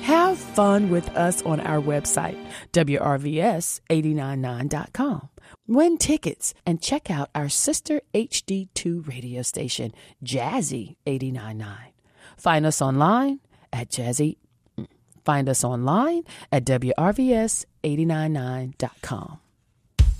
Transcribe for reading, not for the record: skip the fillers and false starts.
Have fun with us on our website, WRVS899.com. Win tickets and check out our sister HD2 radio station, Jazzy 89.9. Find us online at WRVS899.com.